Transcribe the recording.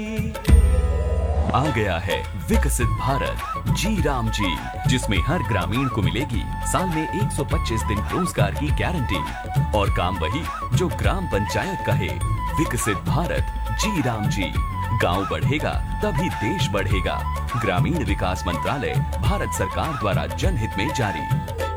आ गया है विकसित भारत जी राम जी, जिसमें हर ग्रामीण को मिलेगी साल में 125 दिन रोजगार की गारंटी और काम वही जो ग्राम पंचायत कहे। विकसित भारत जी राम जी, गांव बढ़ेगा तभी देश बढ़ेगा। ग्रामीण विकास मंत्रालय, भारत सरकार द्वारा जनहित में जारी।